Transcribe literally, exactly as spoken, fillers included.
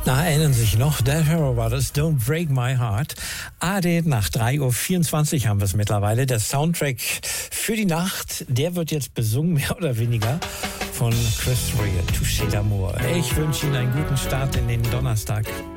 Na, erinnern Sie sich noch? The Hero war das, Don't Break My Heart. A D nach drei Uhr vierundzwanzig haben wir es mittlerweile. Der Soundtrack für die Nacht, der wird jetzt besungen, mehr oder weniger, von Chris Rea, Touché d'amour. Ich wünsche Ihnen einen guten Start in den Donnerstag.